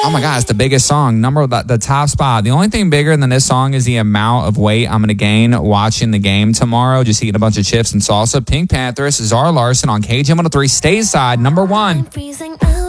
Oh my God, it's the biggest song. The top spot. The only thing bigger than this song is the amount of weight I'm going to gain watching the game tomorrow, just eating a bunch of chips and salsa. Pink Panthers, Zara Larson on KGM 103, Stayside, number 1. Freezing out.